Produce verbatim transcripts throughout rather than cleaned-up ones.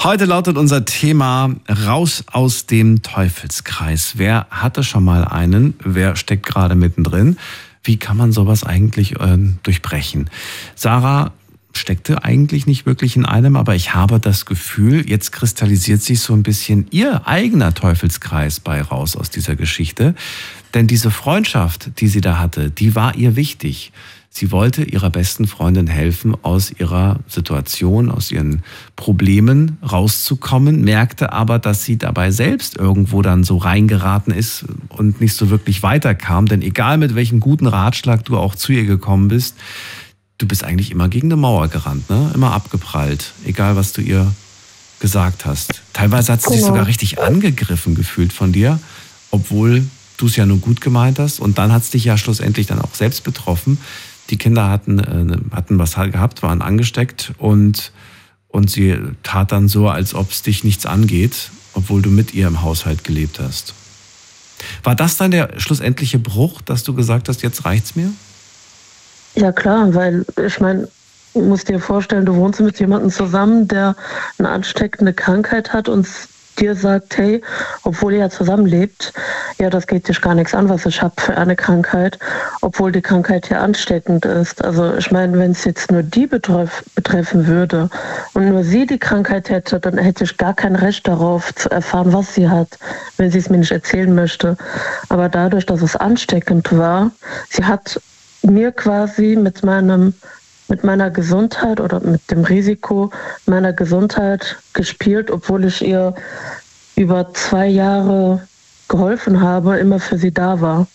Heute lautet unser Thema raus aus dem Teufelskreis. Wer hatte schon mal einen? Wer steckt gerade mittendrin? Wie kann man sowas eigentlich äh, durchbrechen? Sarah steckte eigentlich nicht wirklich in einem, aber ich habe das Gefühl, jetzt kristallisiert sich so ein bisschen ihr eigener Teufelskreis bei raus aus dieser Geschichte. Denn diese Freundschaft, die sie da hatte, die war ihr wichtig. Sie wollte ihrer besten Freundin helfen, aus ihrer Situation, aus ihren Problemen rauszukommen, merkte aber, dass sie dabei selbst irgendwo dann so reingeraten ist und nicht so wirklich weiterkam. Denn egal mit welchem guten Ratschlag du auch zu ihr gekommen bist, du bist eigentlich immer gegen eine Mauer gerannt, ne? Immer abgeprallt, egal was du ihr gesagt hast. Teilweise hat sie sich sogar richtig angegriffen gefühlt von dir, obwohl du es ja nur gut gemeint hast. Und dann hat es dich ja schlussendlich dann auch selbst betroffen. Die Kinder hatten, äh, hatten was gehabt, waren angesteckt und, und sie tat dann so, als ob es dich nichts angeht, obwohl du mit ihr im Haushalt gelebt hast. War das dann der schlussendliche Bruch, dass du gesagt hast, jetzt reicht's mir? Ja klar, weil ich meine, du musst dir vorstellen, du wohnst mit jemandem zusammen, der eine ansteckende Krankheit hat und dir sagt, hey, obwohl ihr ja zusammenlebt, ja, das geht dich gar nichts an, was ich habe für eine Krankheit, obwohl die Krankheit ja ansteckend ist. Also ich meine, wenn es jetzt nur die betreff, betreffen würde und nur sie die Krankheit hätte, dann hätte ich gar kein Recht darauf zu erfahren, was sie hat, wenn sie es mir nicht erzählen möchte. Aber dadurch, dass es ansteckend war, sie hat mir quasi mit meinem mit meiner Gesundheit oder mit dem Risiko meiner Gesundheit gespielt, obwohl ich ihr über zwei Jahre geholfen habe, immer für sie da war.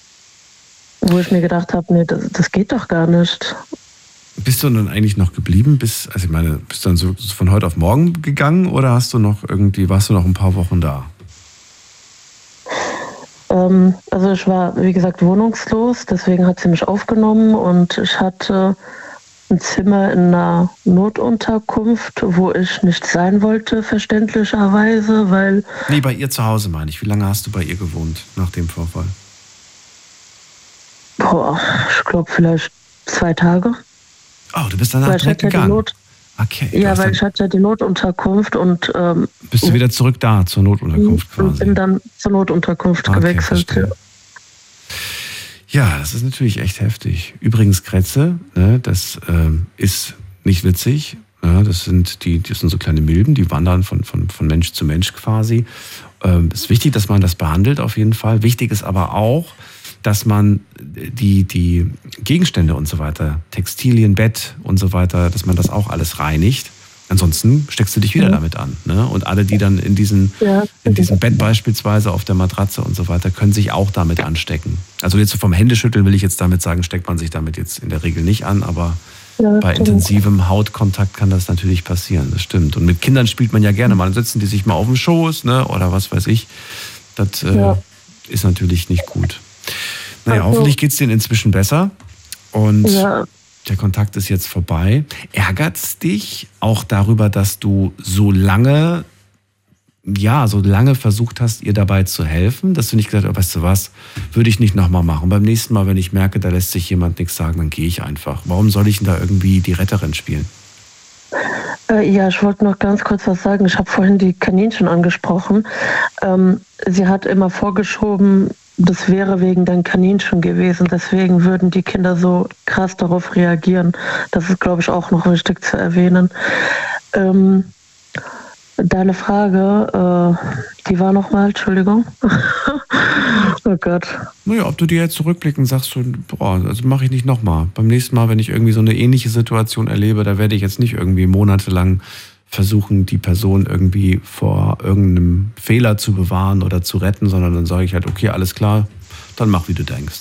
Wo ich mir gedacht habe, nee, das, das geht doch gar nicht. Bist du dann eigentlich noch geblieben? Bis, also ich meine, bist du dann so von heute auf morgen gegangen oder hast du noch irgendwie, warst du noch ein paar Wochen da? Ähm, also ich war, wie gesagt, wohnungslos, deswegen hat sie mich aufgenommen und ich hatte ein Zimmer in einer Notunterkunft, wo ich nicht sein wollte, verständlicherweise, weil... Nee, bei ihr zu Hause meine ich. Wie lange hast du bei ihr gewohnt nach dem Vorfall? Boah, ich glaube vielleicht zwei Tage. Oh, du bist danach direkt gegangen? Not, okay. Ja, weil ich hatte ja die Notunterkunft und... Ähm, bist du wieder zurück da, zur Notunterkunft quasi? Und bin dann zur Notunterkunft okay, gewechselt. Verstehe. Ja, das ist natürlich echt heftig. Übrigens, Krätze, ne, das ähm, ist nicht witzig. Ja, das sind die, das sind so kleine Milben, die wandern von, von, von Mensch zu Mensch quasi. Ähm, es ist wichtig, dass man das behandelt auf jeden Fall. Wichtig ist aber auch, dass man die, die Gegenstände und so weiter, Textilien, Bett und so weiter, dass man das auch alles reinigt. Ansonsten steckst du dich wieder mhm. damit an. Ne? Und alle, die dann in, diesen, ja. in diesem Bett beispielsweise auf der Matratze und so weiter, können sich auch damit anstecken. Also jetzt vom Händeschütteln will ich jetzt damit sagen, steckt man sich damit jetzt in der Regel nicht an, aber ja, bei stimmt. intensivem Hautkontakt kann das natürlich passieren, das stimmt. Und mit Kindern spielt man ja gerne mal, dann sitzen die sich mal auf dem Schoß, ne? Oder was weiß ich. Das ja. äh, ist natürlich nicht gut. Naja, also, hoffentlich geht es denen inzwischen besser und... Ja. Der Kontakt ist jetzt vorbei. Ärgert es dich auch darüber, dass du so lange, ja, so lange versucht hast, ihr dabei zu helfen, dass du nicht gesagt hast, oh, weißt du was, würde ich nicht nochmal machen. Beim nächsten Mal, wenn ich merke, da lässt sich jemand nichts sagen, dann gehe ich einfach. Warum soll ich denn da irgendwie die Retterin spielen? Äh, ja, ich wollte noch ganz kurz was sagen. Ich habe vorhin die Kaninchen angesprochen. Ähm, sie hat immer vorgeschoben, das wäre wegen den Kaninchen gewesen. Deswegen würden die Kinder so krass darauf reagieren. Das ist, glaube ich, auch noch wichtig zu erwähnen. Ähm, deine Frage, äh, die war nochmal, Entschuldigung. Oh Gott. Naja, ob du dir jetzt zurückblicken sagst, so, boah, also mache ich nicht nochmal. Beim nächsten Mal, wenn ich irgendwie so eine ähnliche Situation erlebe, da werde ich jetzt nicht irgendwie monatelang versuchen, die Person irgendwie vor irgendeinem Fehler zu bewahren oder zu retten, sondern dann sage ich halt, okay, alles klar, dann mach, wie du denkst.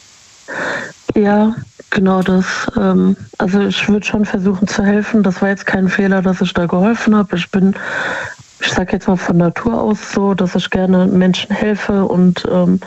Ja, genau das. Ähm, also ich würde schon versuchen zu helfen. Das war jetzt kein Fehler, dass ich da geholfen habe. Ich bin, ich sage jetzt mal von Natur aus so, dass ich gerne Menschen helfe und ähm,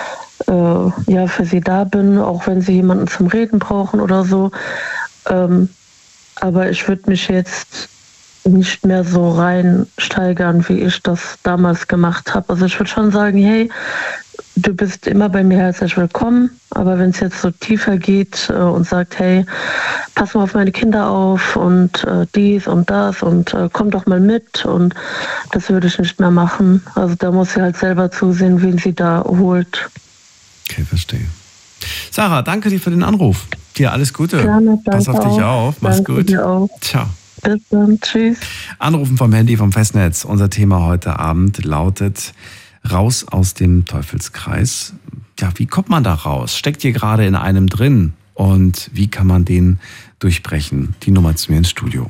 äh, ja, für sie da bin, auch wenn sie jemanden zum Reden brauchen oder so. Ähm, aber ich würde mich jetzt nicht mehr so reinsteigern, wie ich das damals gemacht habe. Also ich würde schon sagen, hey, du bist immer bei mir herzlich willkommen, aber wenn es jetzt so tiefer geht äh, und sagt, hey, pass mal auf meine Kinder auf und äh, dies und das und äh, komm doch mal mit, und das würde ich nicht mehr machen. Also da muss sie halt selber zusehen, wen sie da holt. Okay, verstehe. Sarah, danke dir für den Anruf. Dir alles Gute. Gerne, danke. Pass auf dich auch. auf. Mach's danke gut. Dir auch. Ciao. Bis dann. Tschüss. Anrufen vom Handy vom Festnetz. Unser Thema heute Abend lautet: Raus aus dem Teufelskreis. Ja, wie kommt man da raus? Steckt ihr gerade in einem drin? Und wie kann man den durchbrechen? Die Nummer zu mir ins Studio.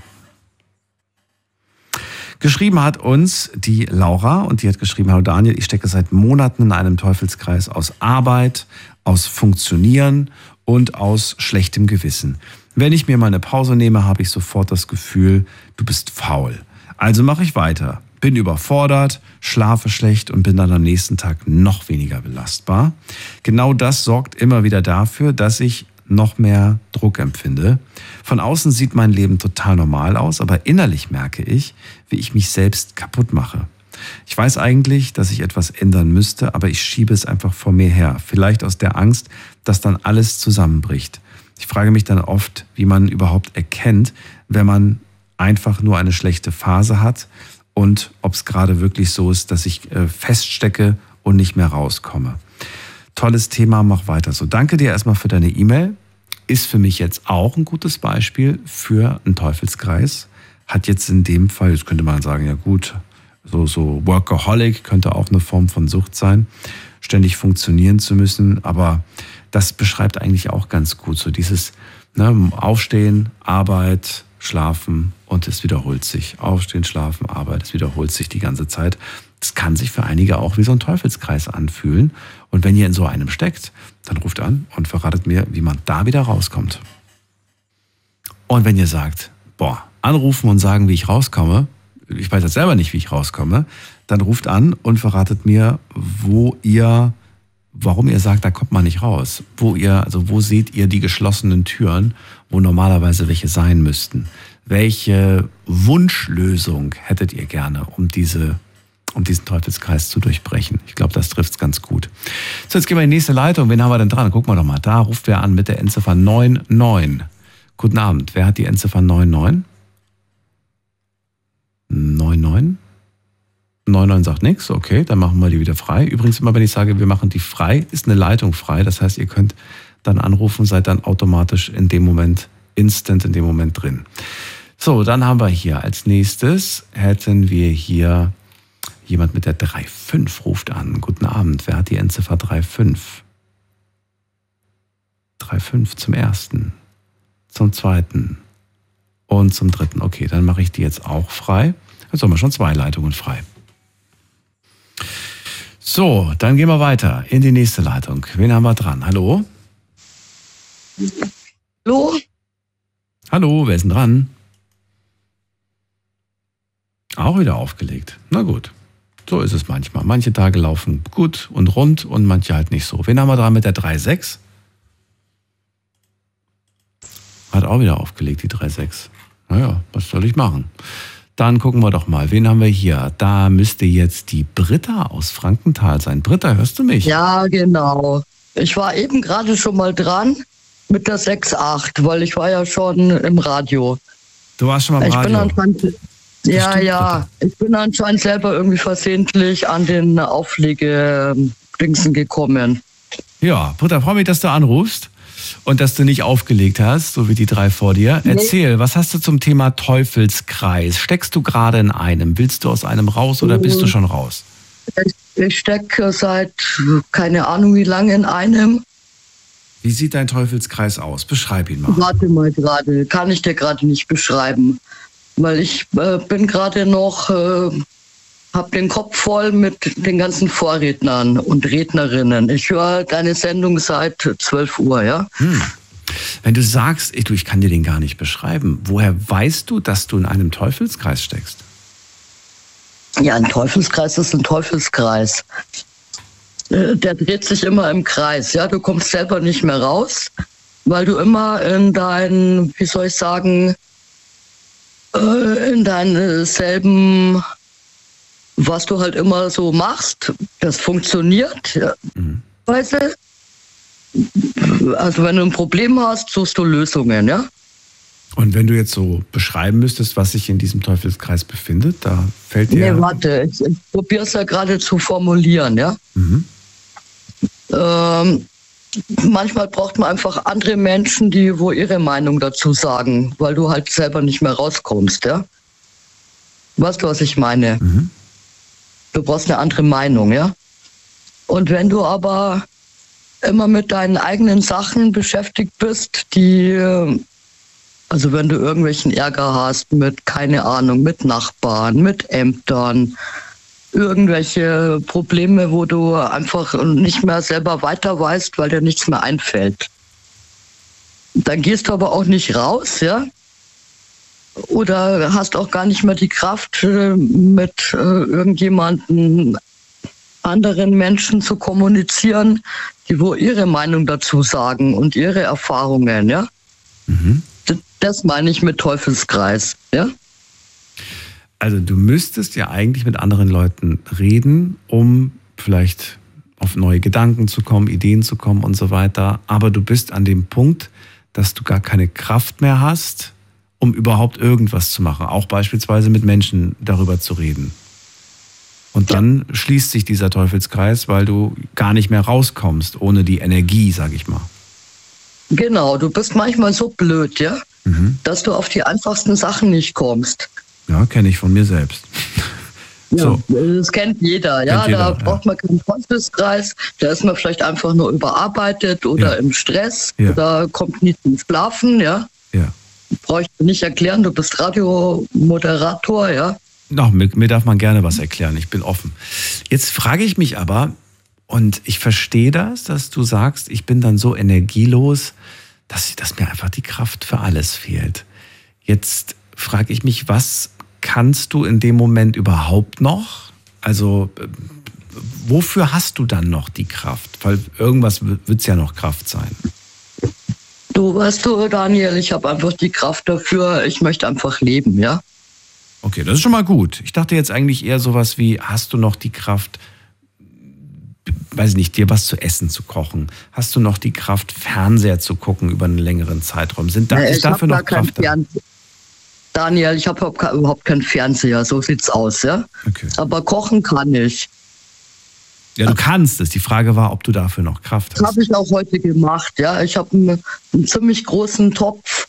Geschrieben hat uns die Laura, und die hat geschrieben: Hallo Daniel, ich stecke seit Monaten in einem Teufelskreis aus Arbeit, aus Funktionieren und aus schlechtem Gewissen. Wenn ich mir mal eine Pause nehme, habe ich sofort das Gefühl, du bist faul. Also mache ich weiter, bin überfordert, schlafe schlecht und bin dann am nächsten Tag noch weniger belastbar. Genau das sorgt immer wieder dafür, dass ich noch mehr Druck empfinde. Von außen sieht mein Leben total normal aus, aber innerlich merke ich, wie ich mich selbst kaputt mache. Ich weiß eigentlich, dass ich etwas ändern müsste, aber ich schiebe es einfach vor mir her. Vielleicht aus der Angst, dass dann alles zusammenbricht. Ich frage mich dann oft, wie man überhaupt erkennt, wenn man einfach nur eine schlechte Phase hat, und ob es gerade wirklich so ist, dass ich äh, feststecke und nicht mehr rauskomme. Tolles Thema, mach weiter so. Danke dir erstmal für deine E-Mail. Ist für mich jetzt auch ein gutes Beispiel für einen Teufelskreis. Hat jetzt in dem Fall, jetzt könnte man sagen, ja gut, so, so Workaholic könnte auch eine Form von Sucht sein, ständig funktionieren zu müssen, aber das beschreibt eigentlich auch ganz gut so dieses, ne, Aufstehen, Arbeit, Schlafen und es wiederholt sich. Aufstehen, Schlafen, Arbeit, es wiederholt sich die ganze Zeit. Das kann sich für einige auch wie so ein Teufelskreis anfühlen. Und wenn ihr in so einem steckt, dann ruft an und verratet mir, wie man da wieder rauskommt. Und wenn ihr sagt, boah, anrufen und sagen, wie ich rauskomme, ich weiß jetzt selber nicht, wie ich rauskomme, dann ruft an und verratet mir, wo ihr, warum ihr sagt, da kommt man nicht raus. Wo ihr, also wo seht ihr die geschlossenen Türen, wo normalerweise welche sein müssten? Welche Wunschlösung hättet ihr gerne, um diese, um diesen Teufelskreis zu durchbrechen? Ich glaube, das trifft es ganz gut. So, jetzt gehen wir in die nächste Leitung. Wen haben wir denn dran? Gucken wir doch mal. Da ruft wer an mit der Endziffer neun neun. Guten Abend. Wer hat die Endziffer neun neun? neun neun? neun neun sagt nichts. Okay, dann machen wir die wieder frei. Übrigens immer, wenn ich sage, wir machen die frei, ist eine Leitung frei. Das heißt, ihr könnt dann anrufen, seid dann automatisch in dem Moment, instant in dem Moment drin. So, dann haben wir hier als nächstes, hätten wir hier jemand mit der drei fünf ruft an. Guten Abend. Wer hat die Endziffer drei fünf? drei fünf zum ersten, zum zweiten und zum dritten. Okay, dann mache ich die jetzt auch frei. Jetzt haben wir schon zwei Leitungen frei. So, dann gehen wir weiter in die nächste Leitung. Wen haben wir dran? Hallo? Hallo? Hallo, wer ist denn dran? Auch wieder aufgelegt. Na gut, so ist es manchmal. Manche Tage laufen gut und rund und manche halt nicht so. Wen haben wir dran mit der drei sechs? Hat auch wieder aufgelegt, die drei sechs. Naja, was soll ich machen? Dann gucken wir doch mal, wen haben wir hier? Da müsste jetzt die Britta aus Frankenthal sein. Britta, hörst du mich? Ja, genau. Ich war eben gerade schon mal dran mit der sechs acht, weil ich war ja schon im Radio. Du warst schon mal im ich Radio? Bin anscheinend, ja, stimmt, ja. Britta. Ich bin anscheinend selber irgendwie versehentlich an den Auflege-Dingsen gekommen. Ja, Britta, freue mich, dass du anrufst und dass du nicht aufgelegt hast, so wie die drei vor dir. Nee. Erzähl, was hast du zum Thema Teufelskreis? Steckst du gerade in einem? Willst du aus einem raus oder bist du schon raus? Ich, ich stecke seit keine Ahnung wie lange in einem. Wie sieht dein Teufelskreis aus? Beschreib ihn mal. Warte mal gerade, kann ich dir gerade nicht beschreiben. Weil ich äh, bin gerade noch, äh, hab den Kopf voll mit den ganzen Vorrednern und Rednerinnen. Ich höre deine Sendung seit zwölf Uhr, ja? Hm. Wenn du sagst, ich, du, ich kann dir den gar nicht beschreiben, woher weißt du, dass du in einem Teufelskreis steckst? Ja, ein Teufelskreis ist ein Teufelskreis. Äh, der dreht sich immer im Kreis, ja? Du kommst selber nicht mehr raus, weil du immer in deinen, wie soll ich sagen, äh, in deinen selben was du halt immer so machst, das funktioniert. Ja. Mhm. Weißt du? Also wenn du ein Problem hast, suchst du Lösungen, ja? Und wenn du jetzt so beschreiben müsstest, was sich in diesem Teufelskreis befindet, da fällt dir... Nee, warte, ich, ich probiere es ja gerade zu formulieren, ja? Mhm. Ähm, manchmal braucht man einfach andere Menschen, die wo ihre Meinung dazu sagen, weil du halt selber nicht mehr rauskommst, ja? Weißt du, was ich meine? Mhm. Du brauchst eine andere Meinung, ja? Und wenn du aber immer mit deinen eigenen Sachen beschäftigt bist, die, also wenn du irgendwelchen Ärger hast mit, keine Ahnung, mit Nachbarn, mit Ämtern, irgendwelche Probleme, wo du einfach nicht mehr selber weiter weißt, weil dir nichts mehr einfällt. Dann gehst du aber auch nicht raus, ja? Oder hast auch gar nicht mehr die Kraft, mit äh, irgendjemandem anderen Menschen zu kommunizieren, die wo ihre Meinung dazu sagen und ihre Erfahrungen, ja. Mhm. Das, das meine ich mit Teufelskreis, ja. Also du müsstest ja eigentlich mit anderen Leuten reden, um vielleicht auf neue Gedanken zu kommen, Ideen zu kommen und so weiter. Aber du bist an dem Punkt, dass du gar keine Kraft mehr hast, um überhaupt irgendwas zu machen. Auch beispielsweise mit Menschen darüber zu reden. Und dann ja. schließt sich dieser Teufelskreis, weil du gar nicht mehr rauskommst, ohne die Energie, sag ich mal. Genau, du bist manchmal so blöd, ja, mhm. dass du auf die einfachsten Sachen nicht kommst. Ja, kenne ich von mir selbst. Ja, so. Das kennt jeder, ja. Kennt jeder, da braucht man keinen Teufelskreis, da ist man vielleicht einfach nur überarbeitet oder ja. im Stress ja. oder kommt nie zum Schlafen, ja. Ja. Brauche ich dir nicht erklären, du bist Radiomoderator, ja. Doch, mir, mir darf man gerne was erklären, ich bin offen. Jetzt frage ich mich aber, und ich verstehe das, dass du sagst, ich bin dann so energielos, dass, dass mir einfach die Kraft für alles fehlt. Jetzt frage ich mich, was kannst du in dem Moment überhaupt noch? Also wofür hast du dann noch die Kraft? Weil irgendwas wird es ja noch Kraft sein. Du, weißt du, Daniel, ich habe einfach die Kraft dafür, ich möchte einfach leben, ja? Okay, das ist schon mal gut. Ich dachte jetzt eigentlich eher sowas wie, hast du noch die Kraft, weiß ich nicht, dir was zu essen zu kochen? Hast du noch die Kraft, Fernseher zu gucken über einen längeren Zeitraum? Sind da, nee, ist dafür noch Kraft da? Daniel, ich habe überhaupt keinen Fernseher, so sieht's aus, ja? Okay. Aber kochen kann ich. Ja, du kannst es. Die Frage war, ob du dafür noch Kraft hast. Das habe ich auch heute gemacht, ja. Ich habe einen, einen ziemlich großen Topf,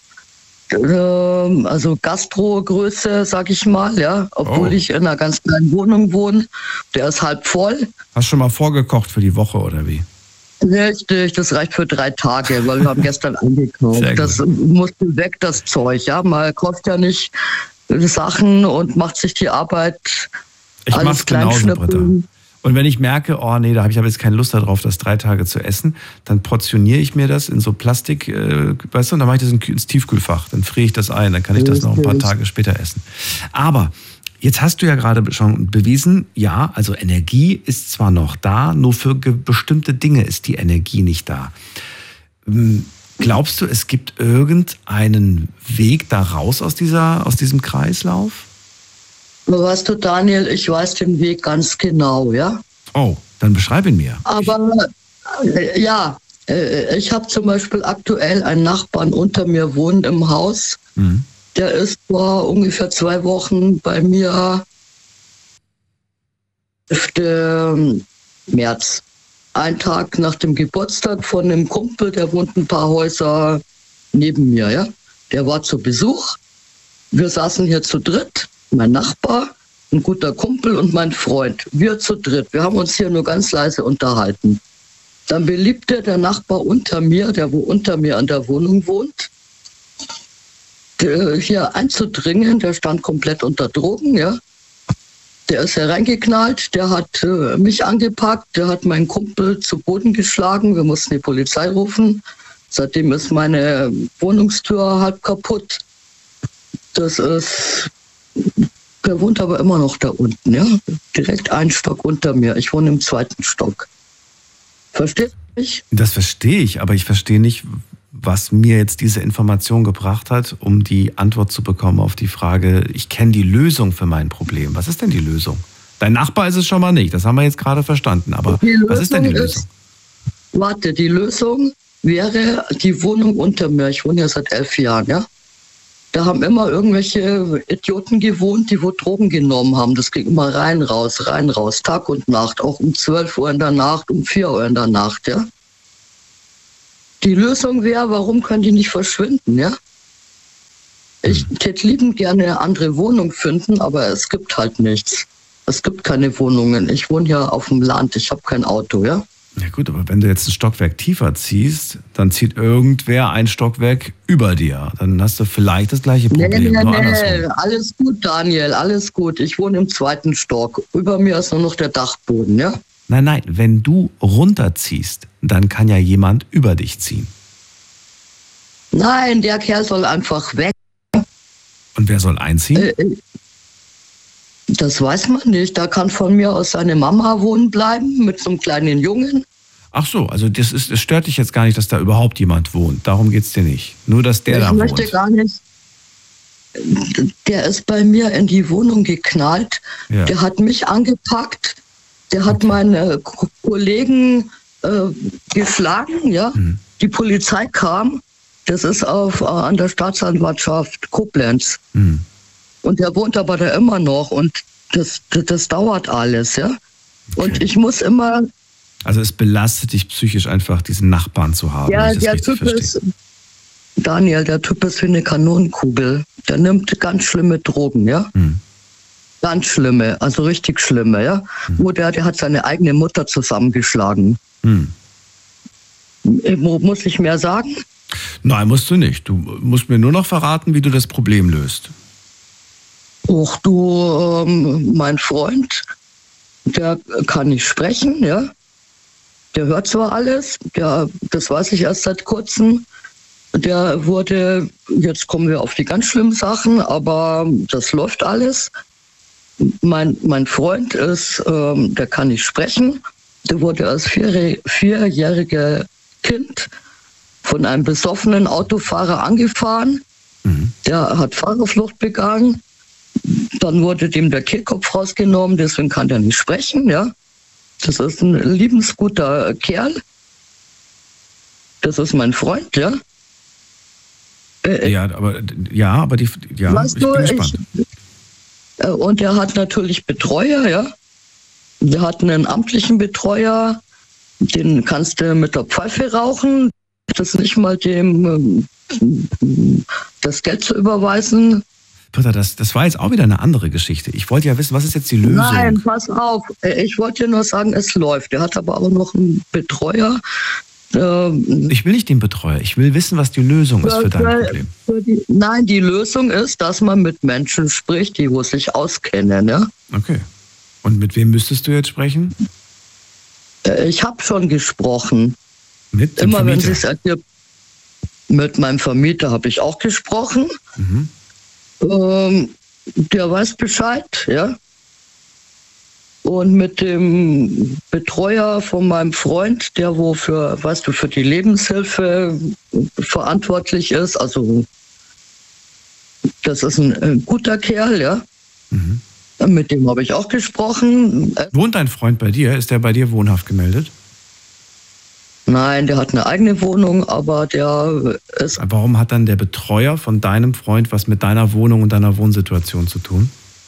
also Gastrogröße, sag ich mal, ja, obwohl oh. ich in einer ganz kleinen Wohnung wohne. Der ist halb voll. Hast du schon mal vorgekocht für die Woche oder wie? Richtig, das reicht für drei Tage, weil wir haben gestern eingekauft. Das musste weg, das Zeug, ja. Man kauft ja nicht Sachen und macht sich die Arbeit ich alles kleinschnippeln. Und wenn ich merke, oh nee, da habe ich aber jetzt keine Lust darauf, das drei Tage zu essen, dann portioniere ich mir das in so Plastik, äh, weißt du, und dann mache ich das ins Tiefkühlfach. Dann friere ich das ein, dann kann ich das noch ein paar Tage später essen. Aber jetzt hast du ja gerade schon bewiesen, ja, also Energie ist zwar noch da, nur für bestimmte Dinge ist die Energie nicht da. Glaubst du, es gibt irgendeinen Weg da raus aus dieser, aus diesem Kreislauf? Weißt du, Daniel, ich weiß den Weg ganz genau, ja? Oh, dann beschreib ihn mir. Aber äh, ja, äh, ich habe zum Beispiel aktuell einen Nachbarn unter mir wohnen im Haus. Mhm. Der ist vor ungefähr zwei Wochen bei mir fünften März. Ein Tag nach dem Geburtstag von einem Kumpel, der wohnt ein paar Häuser neben mir, ja? Der war zu Besuch. Wir saßen hier zu dritt. Mein Nachbar, ein guter Kumpel und mein Freund. Wir zu dritt. Wir haben uns hier nur ganz leise unterhalten. Dann beliebte der Nachbar unter mir, der wo unter mir an der Wohnung wohnt, der, hier einzudringen. Der stand komplett unter Drogen, ja. Der ist hereingeknallt, der hat äh, mich angepackt, der hat meinen Kumpel zu Boden geschlagen. Wir mussten die Polizei rufen. Seitdem ist meine Wohnungstür halb kaputt. Das ist... Der wohnt aber immer noch da unten, ja. Direkt einen Stock unter mir. Ich wohne im zweiten Stock. Verstehst du mich? Das verstehe ich, aber ich verstehe nicht, was mir jetzt diese Information gebracht hat, um die Antwort zu bekommen auf die Frage, ich kenne die Lösung für mein Problem. Was ist denn die Lösung? Dein Nachbar ist es schon mal nicht, das haben wir jetzt gerade verstanden. Aber was ist denn die Lösung? Ist, warte, die Lösung wäre die Wohnung unter mir. Ich wohne ja seit elf Jahren, ja. Da haben immer irgendwelche Idioten gewohnt, die wo Drogen genommen haben. Das ging immer rein, raus, rein, raus, Tag und Nacht. Auch um zwölf Uhr in der Nacht, um vier Uhr in der Nacht, ja. Die Lösung wäre, warum können die nicht verschwinden, ja? Ich hätte liebend gerne eine andere Wohnung finden, aber es gibt halt nichts. Es gibt keine Wohnungen. Ich wohne ja auf dem Land, ich habe kein Auto, ja? Ja gut, aber wenn du jetzt ein Stockwerk tiefer ziehst, dann zieht irgendwer ein Stockwerk über dir. Dann hast du vielleicht das gleiche Problem. Nee, nee, nur nee, andersrum. alles gut, Daniel, alles gut. Ich wohne im zweiten Stock. Über mir ist nur noch der Dachboden, ja? Nein, nein, wenn du runterziehst, dann kann ja jemand über dich ziehen. Nein, der Kerl soll einfach weg. Und wer soll einziehen? Äh, das weiß man nicht. Da kann von mir aus seine Mama wohnen bleiben mit so einem kleinen Jungen. Ach so, also das ist, es stört dich jetzt gar nicht, dass da überhaupt jemand wohnt. Darum geht's dir nicht. Nur, dass der ich da wohnt. Ich möchte gar nicht. Der ist bei mir in die Wohnung geknallt. Ja. Der hat mich angepackt. Der hat okay. meine K- Kollegen äh, geschlagen. Ja, mhm. Die Polizei kam. Das ist auf, äh, an der Staatsanwaltschaft Koblenz. Mhm. Und der wohnt aber da immer noch. Und das, das, das dauert alles, ja. Okay. Und ich muss immer... Also es belastet dich psychisch einfach, diesen Nachbarn zu haben. Ja, der Typ ist... Daniel, der Typ ist wie eine Kanonenkugel. Der nimmt ganz schlimme Drogen, ja. Mhm. Ganz schlimme, also richtig schlimme, ja. Mhm. Wo der, der hat seine eigene Mutter zusammengeschlagen. Mhm. Muss ich mehr sagen? Nein, musst du nicht. Du musst mir nur noch verraten, wie du das Problem löst. Och, du, ähm, mein Freund, der kann nicht sprechen, ja. Der hört zwar alles, der, das weiß ich erst seit kurzem. Der wurde, jetzt kommen wir auf die ganz schlimmen Sachen, aber das läuft alles. Mein, mein Freund ist, ähm, der kann nicht sprechen. Der wurde als vier, vierjähriger Kind von einem besoffenen Autofahrer angefahren. Mhm. Der hat Fahrerflucht begangen. Dann wurde dem der Kehlkopf rausgenommen, deswegen kann der nicht sprechen. Ja, das ist ein liebensguter Kerl. Das ist mein Freund, ja. Äh, ja, aber ja, aber die, ja, weißt ich du, bin gespannt. Ich, und er hat natürlich Betreuer, ja. Wir hatten einen amtlichen Betreuer, den kannst du mit der Pfeife rauchen. Das nicht mal dem das Geld zu überweisen. Britta, das, das war jetzt auch wieder eine andere Geschichte. Ich wollte ja wissen, was ist jetzt die Lösung? Nein, pass auf. Ich wollte nur sagen, es läuft. Er hat aber auch noch einen Betreuer. Ich will nicht den Betreuer. Ich will wissen, was die Lösung ist für dein Problem. Für die, nein, die Lösung ist, dass man mit Menschen spricht, die wo sich auskennen. Ja? Okay. Und mit wem müsstest du jetzt sprechen? Ich habe schon gesprochen. Mit dem Immer Vermieter? wenn es sich ergibt. Mit meinem Vermieter habe ich auch gesprochen. Mhm. Ähm, der weiß Bescheid, ja. Und mit dem Betreuer von meinem Freund, der wo für, weißt du, für die Lebenshilfe verantwortlich ist, also das ist ein, ein guter Kerl, ja. Mhm. Mit dem habe ich auch gesprochen. Wohnt dein Freund bei dir? Ist der bei dir wohnhaft gemeldet? Nein, der hat eine eigene Wohnung, aber der ist... Warum hat dann der Betreuer von deinem Freund was mit deiner Wohnung und deiner Wohnsituation zu tun?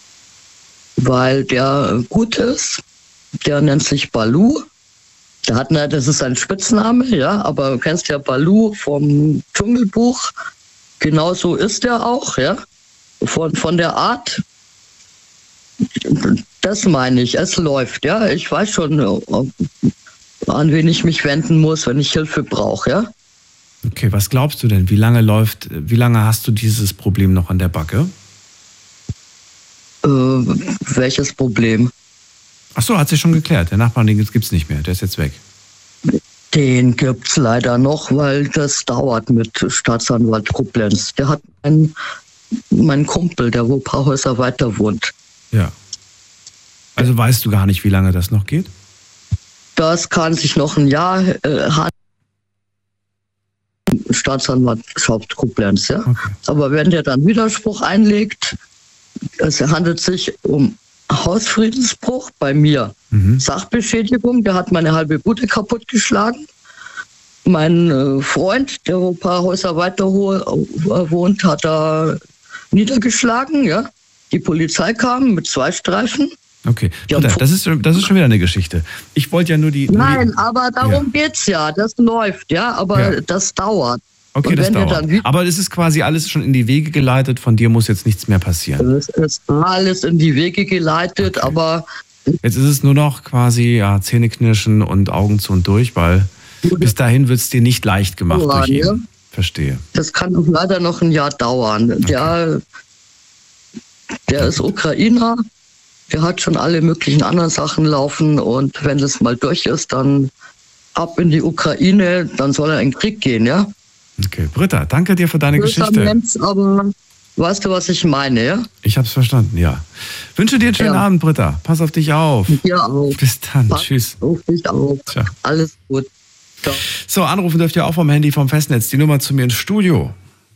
Weil der gut ist. Der nennt sich Balu. Der hat eine, das ist ein Spitzname, ja, aber du kennst ja Balu vom Dschungelbuch. Genauso ist er auch, ja. Von, von der Art. Das meine ich, es läuft, ja. Ich weiß schon, an wen ich mich wenden muss, wenn ich Hilfe brauche, ja. Okay, was glaubst du denn? Wie lange läuft, wie lange hast du dieses Problem noch an der Backe? Äh, welches Problem? Ach so, hat sich schon geklärt. Der Nachbarn, den gibt's nicht mehr. Der ist jetzt weg. Den gibt's leider noch, weil das dauert mit Staatsanwalt Koblenz. Der hat einen, meinen Kumpel, der wo ein paar Häuser weiter wohnt. Ja. Also weißt du gar nicht, wie lange das noch geht? Das kann sich noch ein Jahr äh, handeln. Staatsanwaltschaft Koblenz, ja. Okay. Aber wenn der dann Widerspruch einlegt, es handelt sich um Hausfriedensbruch bei mir. Mhm. Sachbeschädigung, der hat meine halbe Bude kaputtgeschlagen. Mein äh, Freund, der ein paar Häuser weiter wohnt, hat da niedergeschlagen. Ja. Die Polizei kam mit zwei Streifen. Okay, das ist, das ist schon wieder eine Geschichte. Ich wollte ja nur die... Nur Nein, die, aber darum ja. geht's ja. Das läuft, ja, aber ja. das dauert. Okay, und das dauert. Dann, aber es ist quasi alles schon in die Wege geleitet. Von dir muss jetzt nichts mehr passieren. Es ist alles in die Wege geleitet, okay. aber... Jetzt ist es nur noch quasi ja, Zähneknirschen und Augen zu und durch, weil bis dahin wird es dir nicht leicht gemacht ja, durch ihn. Ja. Verstehe. Das kann doch leider noch ein Jahr dauern. Okay. Der, der ist Ukrainer. Der hat schon alle möglichen anderen Sachen laufen und wenn das mal durch ist, dann ab in die Ukraine, dann soll er in den Krieg gehen, ja? Okay, Britta, danke dir für deine Geschichte. Mensch, aber weißt du, was ich meine, ja? Ich habe es verstanden, ja. Wünsche dir einen schönen ja. Abend, Britta. Pass auf dich auf. Ja, auch. Bis dann, Pass tschüss. auf dich auch. Ciao. Alles gut. Ciao. So, anrufen dürft ihr auch vom Handy, vom Festnetz. Die Nummer zu mir ins Studio.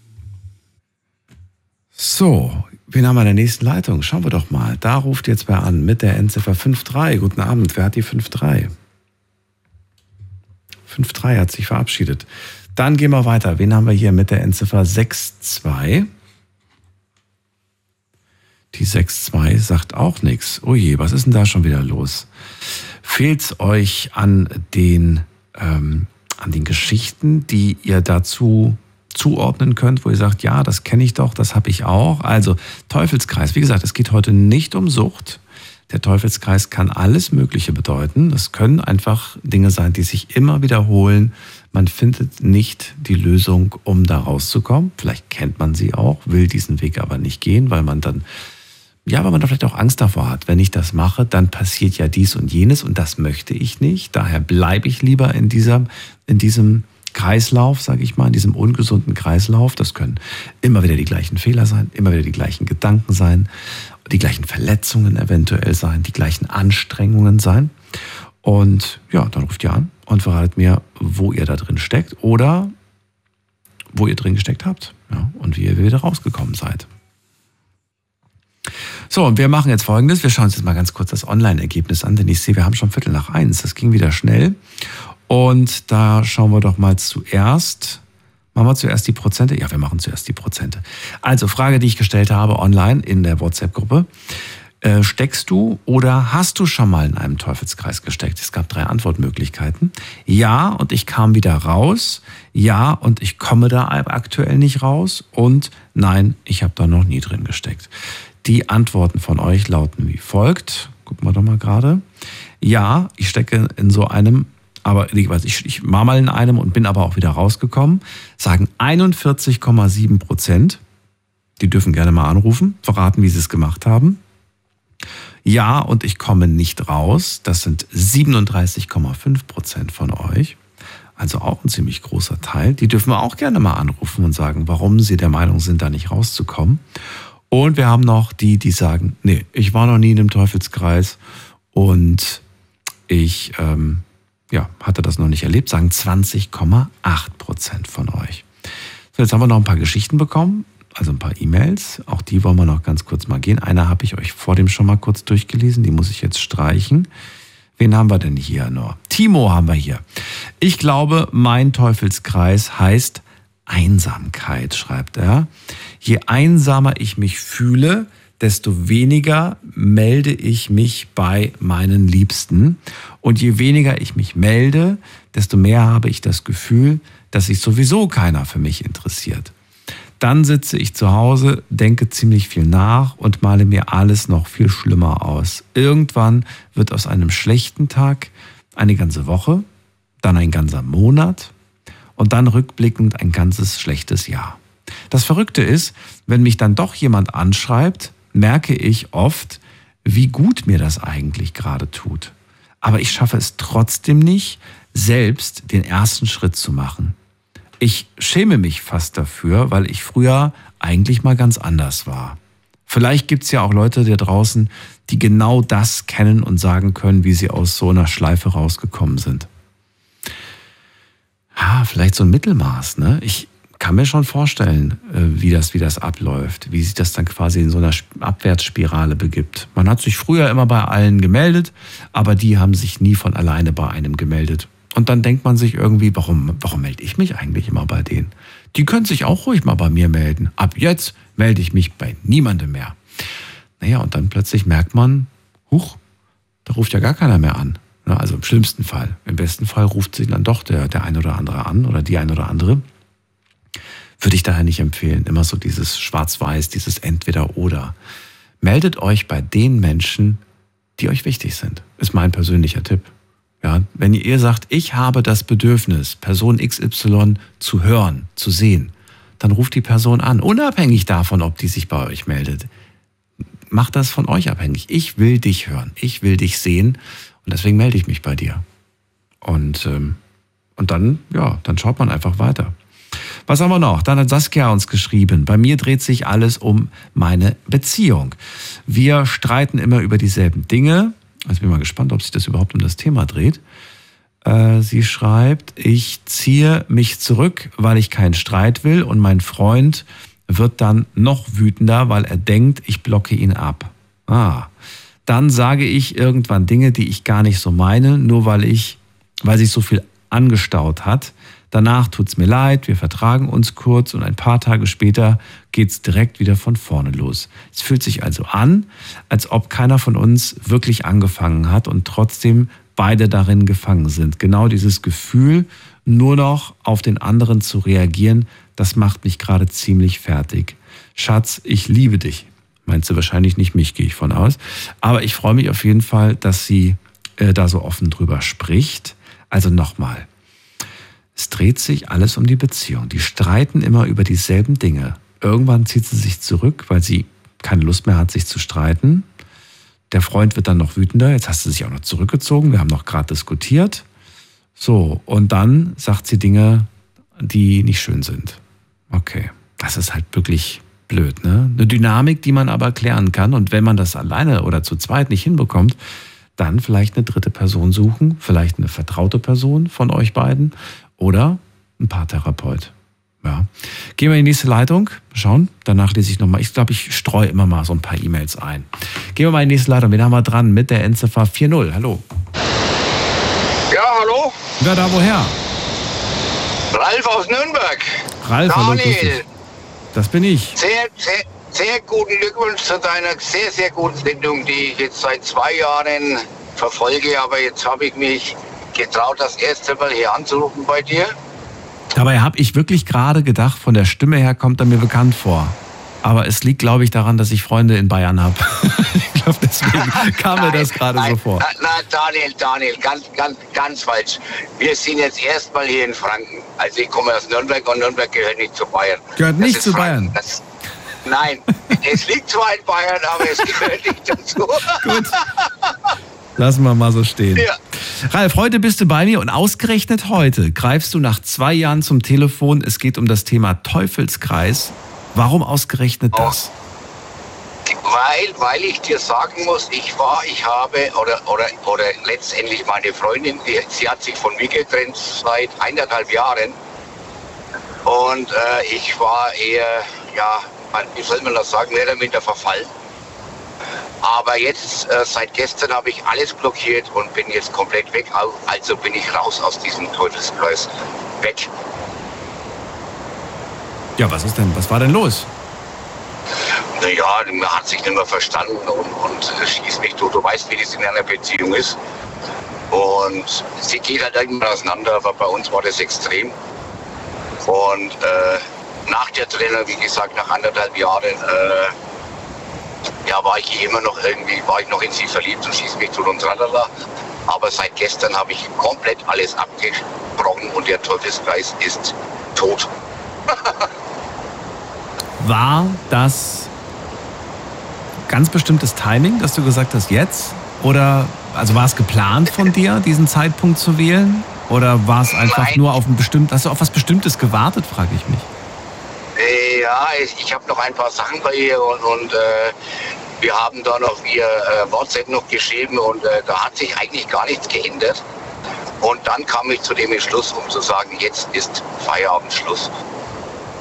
So, wen haben wir in der nächsten Leitung? Schauen wir doch mal. Da ruft jetzt wer an mit der Endziffer fünf drei. Guten Abend, wer hat die fünf drei? fünf drei hat sich verabschiedet. Dann gehen wir weiter. Wen haben wir hier mit der Endziffer sechs zwei? Die sechs zwei sagt auch nichts. Oh je, was ist denn da schon wieder los? Fehlt's euch an den, ähm, an den Geschichten, die ihr dazu zuordnen könnt, wo ihr sagt, ja, das kenne ich doch, das habe ich auch. Also Teufelskreis, wie gesagt, es geht heute nicht um Sucht. Der Teufelskreis kann alles Mögliche bedeuten. Es können einfach Dinge sein, die sich immer wiederholen. Man findet nicht die Lösung, um da rauszukommen. Vielleicht kennt man sie auch, will diesen Weg aber nicht gehen, weil man dann, ja, weil man da vielleicht auch Angst davor hat. Wenn ich das mache, dann passiert ja dies und jenes und das möchte ich nicht. Daher bleibe ich lieber in dieser, in diesem Kreislauf, sage ich mal, in diesem ungesunden Kreislauf. Das können immer wieder die gleichen Fehler sein, immer wieder die gleichen Gedanken sein, die gleichen Verletzungen eventuell sein, die gleichen Anstrengungen sein. Und ja, dann ruft ihr an und verratet mir, wo ihr da drin steckt oder wo ihr drin gesteckt habt, ja, und wie ihr wieder rausgekommen seid. So, und wir machen jetzt Folgendes. Wir schauen uns jetzt mal ganz kurz das Online-Ergebnis an, denn ich sehe, wir haben schon Viertel nach eins. Das ging wieder schnell. Und da schauen wir doch mal zuerst, machen wir zuerst die Prozente? Ja, wir machen zuerst die Prozente. Also, Frage, die ich gestellt habe online in der WhatsApp-Gruppe. Äh, steckst du oder hast du schon mal in einem Teufelskreis gesteckt? Es gab drei Antwortmöglichkeiten. Ja, und ich kam wieder raus. Ja, und ich komme da aktuell nicht raus. Und nein, ich habe da noch nie drin gesteckt. Die Antworten von euch lauten wie folgt. Gucken wir doch mal gerade. Ja, ich stecke in so einem, aber ich, ich war mal in einem und bin aber auch wieder rausgekommen. Sagen einundvierzig Komma sieben Prozent. Die dürfen gerne mal anrufen, verraten, wie sie es gemacht haben. Ja, und ich komme nicht raus. Das sind siebenunddreißig Komma fünf Prozent von euch. Also auch ein ziemlich großer Teil. Die dürfen wir auch gerne mal anrufen und sagen, warum sie der Meinung sind, da nicht rauszukommen. Und wir haben noch die, die sagen, nee, ich war noch nie in einem Teufelskreis und ich ähm, ja, hatte das noch nicht erlebt, sagen zwanzig Komma acht Prozent von euch. So, jetzt haben wir noch ein paar Geschichten bekommen, also ein paar E-Mails. Auch die wollen wir noch ganz kurz mal gehen. Eine habe ich euch vor dem schon mal kurz durchgelesen, die muss ich jetzt streichen. Wen haben wir denn hier noch? Timo haben wir hier. Ich glaube, mein Teufelskreis heißt Einsamkeit, schreibt er. Je einsamer ich mich fühle, desto weniger melde ich mich bei meinen Liebsten. Und je weniger ich mich melde, desto mehr habe ich das Gefühl, dass sich sowieso keiner für mich interessiert. Dann sitze ich zu Hause, denke ziemlich viel nach und male mir alles noch viel schlimmer aus. Irgendwann wird aus einem schlechten Tag eine ganze Woche, dann ein ganzer Monat und dann rückblickend ein ganzes schlechtes Jahr. Das Verrückte ist, wenn mich dann doch jemand anschreibt, merke ich oft, wie gut mir das eigentlich gerade tut. Aber ich schaffe es trotzdem nicht, selbst den ersten Schritt zu machen. Ich schäme mich fast dafür, weil ich früher eigentlich mal ganz anders war. Vielleicht gibt es ja auch Leute da draußen, die genau das kennen und sagen können, wie sie aus so einer Schleife rausgekommen sind. Ja, vielleicht so ein Mittelmaß, ne? Ich kann mir schon vorstellen, wie das, wie das abläuft, wie sich das dann quasi in so einer Abwärtsspirale begibt. Man hat sich früher immer bei allen gemeldet, aber die haben sich nie von alleine bei einem gemeldet. Und dann denkt man sich irgendwie, warum, warum melde ich mich eigentlich immer bei denen? Die können sich auch ruhig mal bei mir melden. Ab jetzt melde ich mich bei niemandem mehr. Naja, und dann plötzlich merkt man, huch, da ruft ja gar keiner mehr an. Also im schlimmsten Fall. Im besten Fall ruft sich dann doch der, der ein oder andere an oder die ein oder andere. Würde ich daher nicht empfehlen. Immer so dieses Schwarz-Weiß, dieses Entweder-Oder. Meldet euch bei den Menschen, die euch wichtig sind. Ist mein persönlicher Tipp. Ja, wenn ihr sagt, ich habe das Bedürfnis, Person X Y zu hören, zu sehen, dann ruft die Person an, unabhängig davon, ob die sich bei euch meldet. Macht das von euch abhängig. Ich will dich hören, ich will dich sehen und deswegen melde ich mich bei dir. Und, ähm, und dann, ja, dann schaut man einfach weiter. Was haben wir noch? Dann hat Saskia uns geschrieben, bei mir dreht sich alles um meine Beziehung. Wir streiten immer über dieselben Dinge. Also bin mal gespannt, ob sich das überhaupt um das Thema dreht. Äh, sie schreibt, ich ziehe mich zurück, weil ich keinen Streit will und mein Freund wird dann noch wütender, weil er denkt, ich blocke ihn ab. Ah. Dann sage ich irgendwann Dinge, die ich gar nicht so meine, nur weil ich, weil sich so viel angestaut hat. Danach tut's mir leid, wir vertragen uns kurz und ein paar Tage später geht's direkt wieder von vorne los. Es fühlt sich also an, als ob keiner von uns wirklich angefangen hat und trotzdem beide darin gefangen sind. Genau dieses Gefühl, nur noch auf den anderen zu reagieren, das macht mich gerade ziemlich fertig. Schatz, ich liebe dich. Meinst du wahrscheinlich nicht mich, gehe ich von aus. Aber ich freue mich auf jeden Fall, dass sie äh, da so offen drüber spricht. Also nochmal. Es dreht sich alles um die Beziehung. Die streiten immer über dieselben Dinge. Irgendwann zieht sie sich zurück, weil sie keine Lust mehr hat, sich zu streiten. Der Freund wird dann noch wütender. Jetzt hast du dich auch noch zurückgezogen. Wir haben noch gerade diskutiert. So, und dann sagt sie Dinge, die nicht schön sind. Okay, das ist halt wirklich blöd, ne? Eine Dynamik, die man aber klären kann. Und wenn man das alleine oder zu zweit nicht hinbekommt, dann vielleicht eine dritte Person suchen. Vielleicht eine vertraute Person von euch beiden. Oder ein Paartherapeut. Ja. Gehen wir in die nächste Leitung. Schauen. Danach lese ich nochmal. Ich glaube, ich streue immer mal so ein paar E-Mails ein. Gehen wir mal in die nächste Leitung. Wen haben wir dran? Mit der Endziffer vier null. Hallo. Ja, hallo? Wer da woher? Ralf aus Nürnberg. Ralf, hallo. Daniel. Das bin ich. Sehr, sehr, sehr guten Glückwunsch zu deiner sehr, sehr guten Sendung, die ich jetzt seit zwei Jahren verfolge. Aber jetzt habe ich mich getraut, das erste Mal hier anzurufen bei dir. Dabei habe ich wirklich gerade gedacht, von der Stimme her kommt er mir bekannt vor. Aber es liegt, glaube ich, daran, dass ich Freunde in Bayern habe. Ich glaube, deswegen kam mir das gerade so vor. Nein, nein, Daniel, Daniel, ganz, ganz, ganz falsch. Wir sind jetzt erstmal hier in Franken. Also ich komme aus Nürnberg und Nürnberg gehört nicht zu Bayern. Gehört nicht zu Bayern? Das, nein, es liegt zwar in Bayern, aber es gehört nicht dazu. Gut. Lassen wir mal so stehen. Ja. Ralf, heute bist du bei mir und ausgerechnet heute greifst du nach zwei Jahren zum Telefon. Es geht um das Thema Teufelskreis. Warum ausgerechnet das? Weil, weil ich dir sagen muss, ich war, ich habe, oder, oder, oder letztendlich meine Freundin, die, sie hat sich von mir getrennt seit eineinhalb Jahren. Und äh, ich war eher, ja, wie soll man das sagen, mehr oder minder verfallen. Aber jetzt, äh, seit gestern habe ich alles blockiert und bin jetzt komplett weg. Also bin ich raus aus diesem Teufelskreis. Weg. Ja, was ist denn, was war denn los? Naja, man hat sich nicht mehr verstanden und, und schießt mich tot. Du weißt, wie das in einer Beziehung ist. Und sie geht halt irgendwann auseinander, aber bei uns war das extrem. Und äh, nach der Trennung, wie gesagt, nach anderthalb Jahren, äh, ja, war ich immer noch irgendwie, war ich noch in sie verliebt und schießt mich tot und tralala. Aber seit gestern habe ich komplett alles abgebrochen und der Teufelskreis ist tot. War das ganz bestimmtes Timing, dass du gesagt hast, jetzt? Oder also war es geplant von dir, diesen Zeitpunkt zu wählen? Oder war es einfach Nein. nur auf ein bestimmtes, hast du auf was Bestimmtes gewartet, frage ich mich. Ja, ich, ich habe noch ein paar Sachen bei ihr und, und äh, wir haben da noch via äh, WhatsApp noch geschrieben und äh, da hat sich eigentlich gar nichts geändert. Und dann kam ich zu dem Entschluss, um zu sagen, jetzt ist Feierabend, Schluss.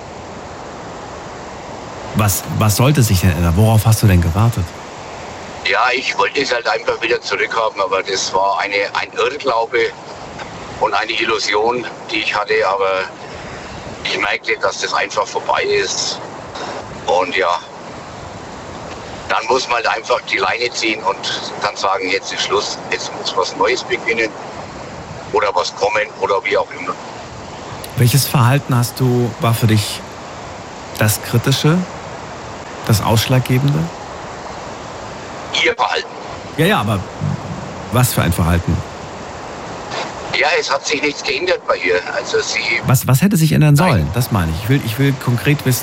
Was, was sollte sich denn ändern? Worauf hast du denn gewartet? Ja, ich wollte es halt einfach wieder zurückhaben, aber das war eine, ein Irrglaube und eine Illusion, die ich hatte, aber ich merkte, dass das einfach vorbei ist. Und ja, dann muss man halt einfach die Leine ziehen und dann sagen, jetzt ist Schluss, jetzt muss was Neues beginnen oder was kommen oder wie auch immer. Welches Verhalten hast du, war für dich das Kritische, das Ausschlaggebende? Ihr Verhalten. Ja, ja, aber was für ein Verhalten? Ja, es hat sich nichts geändert bei ihr. Also sie. Was, was hätte sich ändern sollen? Nein. Das meine ich. Ich will, ich will konkret wissen.